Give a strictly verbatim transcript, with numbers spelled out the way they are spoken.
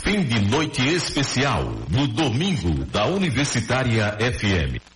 Fim de noite especial no domingo da Universitária F M.